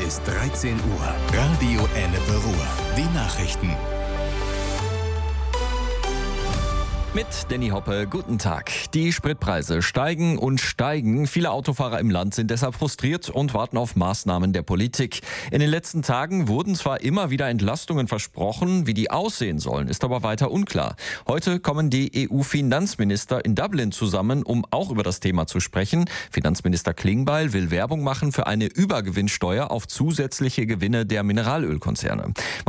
bis 13 Uhr. Radio Ennepe Ruhr. Die Nachrichten. Mit Danny Hoppe, guten Tag. Die Spritpreise steigen und steigen. Viele Autofahrer im Land sind deshalb frustriert und warten auf Maßnahmen der Politik. In den letzten Tagen wurden zwar immer wieder Entlastungen versprochen, wie die aussehen sollen, ist aber weiter unklar. Heute kommen die EU-Finanzminister in Dublin zusammen, um auch über das Thema zu sprechen. Finanzminister Klingbeil will Werbung machen für eine Übergewinnsteuer auf zusätzliche Gewinne der Mineralölkonzerne.